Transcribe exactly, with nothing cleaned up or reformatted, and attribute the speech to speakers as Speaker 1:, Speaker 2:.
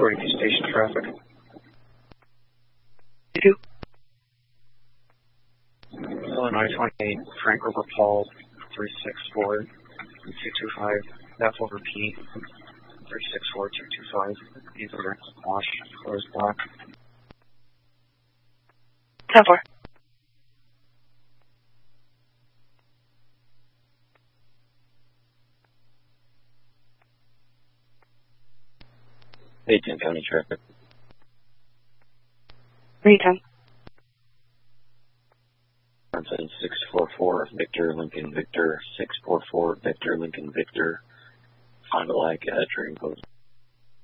Speaker 1: forty-two station traffic.
Speaker 2: Two.
Speaker 1: Illinois twenty-eight, Frank River Paul, three six four, two two five. That will repeat. three six four, two two five. These are wash, closed block.
Speaker 2: ten four.
Speaker 3: Payton County traffic.
Speaker 2: three ten.
Speaker 3: six four four, Victor, Lincoln, Victor, six four four, Victor, Lincoln, Victor, Fond du Lac, uh, train code.